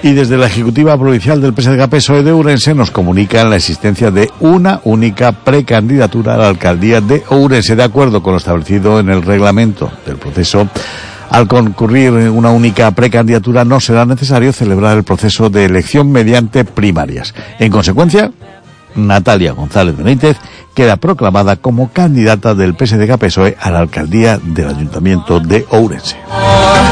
Y desde la Ejecutiva Provincial del PSDG-PSOE de Ourense nos comunican la existencia de una única precandidatura a la alcaldía de Ourense. De acuerdo con lo establecido en el reglamento del proceso, al concurrir una única precandidatura no será necesario celebrar el proceso de elección mediante primarias. En consecuencia, Natalia González Benítez queda proclamada como candidata del PSDG-PSOE a la alcaldía del Ayuntamiento de Ourense.